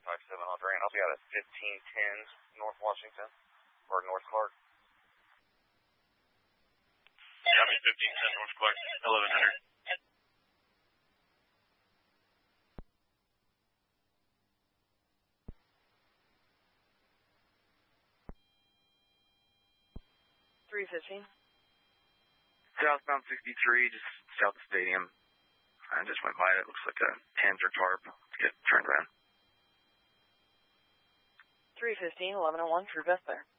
357 Andre, and I'll be out at 1510 North Washington, or North Clark. Yeah, I'm at 1510 North Clark, 1100. Southbound 63, just south of the stadium. I just went by it. It looks like a tent or tarp. Get turned around. 315, 1101, True Best there.